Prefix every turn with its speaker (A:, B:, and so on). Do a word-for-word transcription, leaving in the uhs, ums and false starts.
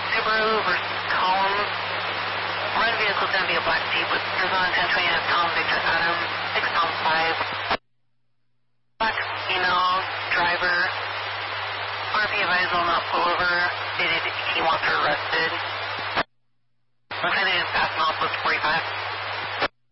A: Subaru versus Columns. Red vehicle is going to be a black Jeep with Arizona ten twenty F Tom Victor Adam, six Tom five. Black female driver. R P advised will not pull over. Stated he wants her arrested.